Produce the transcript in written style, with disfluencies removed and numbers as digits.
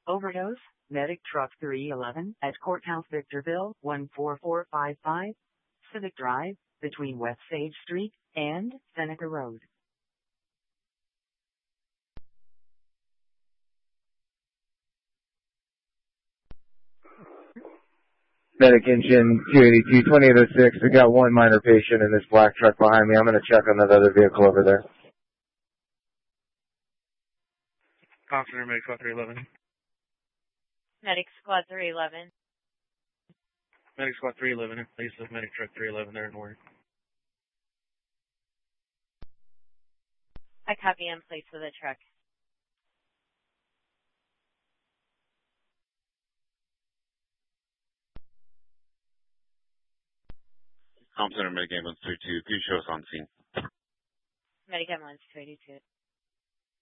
Overdose, Medic Truck 311 at Courthouse Victorville 14455, Civic Drive, between West Sage Street and Seneca Road. Medic Engine 282, 2806. I got one minor patient in this black truck behind me. I'm going to check on that other vehicle over there. Officer, Medic Squad 311. Medic Squad 311. Medic Squad 311 in place of Medic Truck 311 there in Warren. I copy in place of the truck. Comm Center, Medic Ambulance 32. Please show us on scene. Medic Ambulance 282.